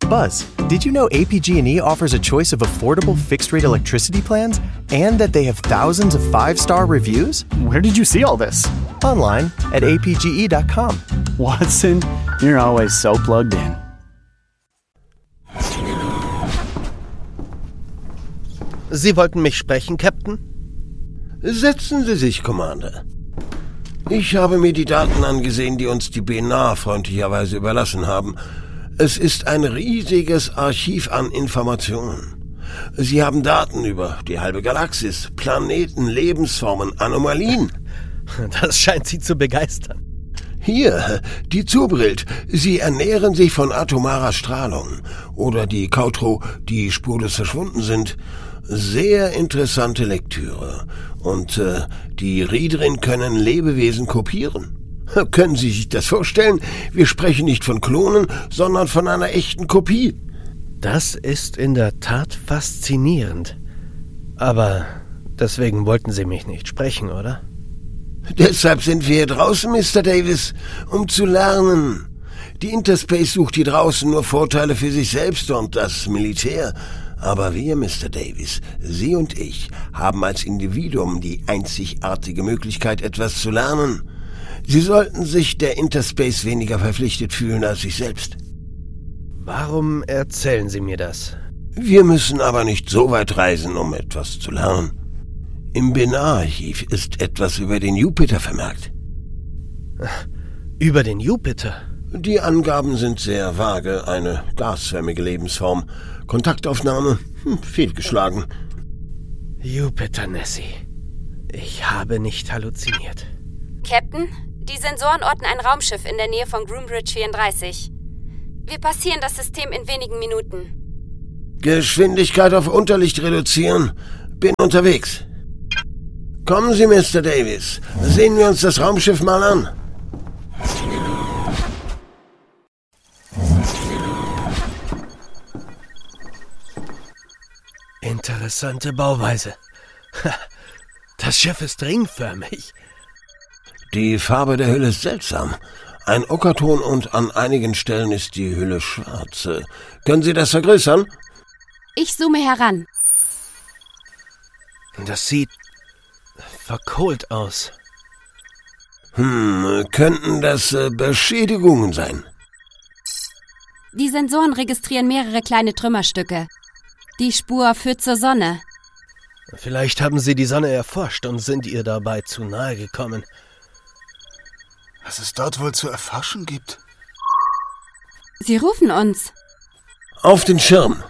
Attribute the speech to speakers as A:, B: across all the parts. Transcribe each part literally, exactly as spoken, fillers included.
A: Buzz, did you know A P G and E offers a choice of affordable fixed-rate electricity plans and that they have thousands of five-star reviews?
B: Where did you see all this?
A: Online at A P G E dot com.
B: Watson, you're always so plugged in.
C: Sie wollten mich sprechen, Captain?
D: Setzen Sie sich, Commander. Ich habe mir die Daten angesehen, die uns die B N A freundlicherweise überlassen haben. Es ist ein riesiges Archiv an Informationen. Sie haben Daten über die halbe Galaxis, Planeten, Lebensformen, Anomalien.
C: Das scheint Sie zu begeistern.
D: Hier, die Zubrilt. Sie ernähren sich von atomarer Strahlung. Oder die Kautro, die spurlos verschwunden sind. Sehr interessante Lektüre. Und äh, die Riedrin können Lebewesen kopieren. Können Sie sich das vorstellen? Wir sprechen nicht von Klonen, sondern von einer echten Kopie.
C: Das ist in der Tat faszinierend. Aber deswegen wollten Sie mich nicht sprechen, oder?
D: Deshalb sind wir hier draußen, Mister Davis, um zu lernen. Die Interspace sucht hier draußen nur Vorteile für sich selbst und das Militär. Aber wir, Mister Davis, Sie und ich, haben als Individuum die einzigartige Möglichkeit, etwas zu lernen. Sie sollten sich der Interspace weniger verpflichtet fühlen als sich selbst.
C: Warum erzählen Sie mir das?
D: Wir müssen aber nicht so weit reisen, um etwas zu lernen. Im B N A-Archiv ist etwas über den Jupiter vermerkt.
C: Über den Jupiter?
D: Die Angaben sind sehr vage. Eine gasförmige Lebensform. Kontaktaufnahme? Hm, fehlgeschlagen.
C: Jupiter, Nessie. Ich habe nicht halluziniert.
E: Captain, die Sensoren orten ein Raumschiff in der Nähe von Groombridge vierunddreißig. Wir passieren das System in wenigen Minuten.
D: Geschwindigkeit auf Unterlicht reduzieren. Bin unterwegs. Kommen Sie, Mister Davis. Sehen wir uns das Raumschiff mal an.
C: Interessante Bauweise. Das Schiff ist ringförmig.
D: Die Farbe der Hülle ist seltsam. Ein Ockerton und an einigen Stellen ist die Hülle schwarz. Können Sie das vergrößern?
E: Ich zoome heran.
C: Das sieht verkohlt aus.
D: Hm, könnten das äh, Beschädigungen sein?
E: Die Sensoren registrieren mehrere kleine Trümmerstücke. Die Spur führt zur Sonne.
C: Vielleicht haben Sie die Sonne erforscht und sind ihr dabei zu nahe gekommen.
F: Was es dort wohl zu erforschen gibt?
E: Sie rufen uns.
D: Auf den Schirm.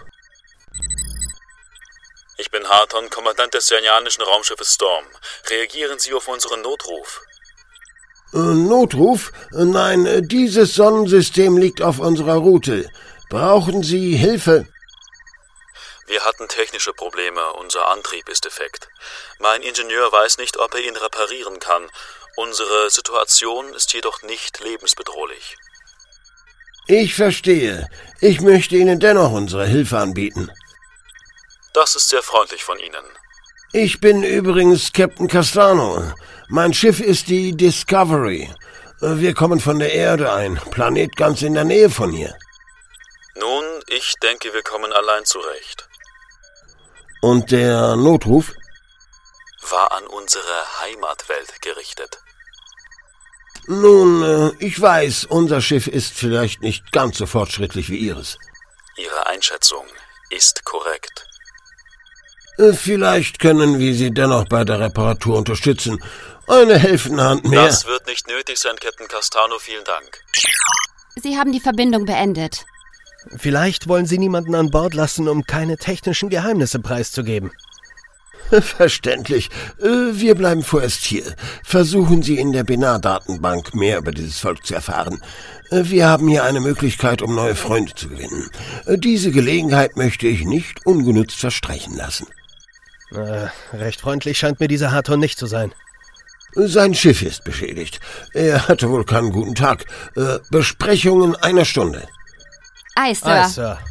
G: Ich bin Harton, Kommandant des syrianischen Raumschiffes Storm. Reagieren Sie auf unseren Notruf.
D: Äh, Notruf? Nein, dieses Sonnensystem liegt auf unserer Route. Brauchen Sie Hilfe?
G: Wir hatten technische Probleme, unser Antrieb ist defekt. Mein Ingenieur weiß nicht, ob er ihn reparieren kann. Unsere Situation ist jedoch nicht lebensbedrohlich.
D: Ich verstehe. Ich möchte Ihnen dennoch unsere Hilfe anbieten.
G: Das ist sehr freundlich von Ihnen.
D: Ich bin übrigens Captain Castano. Mein Schiff ist die Discovery. Wir kommen von der Erde, ein Planet ganz in der Nähe von hier.
G: Nun, ich denke, wir kommen allein zurecht.
D: Und der Notruf?
G: War an unsere Heimatwelt gerichtet.
D: Nun, ich weiß, unser Schiff ist vielleicht nicht ganz so fortschrittlich wie Ihres.
G: Ihre Einschätzung ist korrekt.
D: Vielleicht können wir Sie dennoch bei der Reparatur unterstützen. Eine helfende Hand mehr.
G: Das wird nicht nötig sein, Captain Castano. Vielen Dank.
E: Sie haben die Verbindung beendet.
C: Vielleicht wollen Sie niemanden an Bord lassen, um keine technischen Geheimnisse preiszugeben.
D: Verständlich. Wir bleiben vorerst hier. Versuchen Sie in der B N A-Datenbank mehr über dieses Volk zu erfahren. Wir haben hier eine Möglichkeit, um neue Freunde zu gewinnen. Diese Gelegenheit möchte ich nicht ungenutzt verstreichen lassen.
C: Äh, recht freundlich scheint mir dieser Harton nicht zu sein.
D: Sein Schiff ist beschädigt. Er hatte wohl keinen guten Tag. Besprechung in einer Stunde.
E: Aye, Sir.
C: Aye, Sir.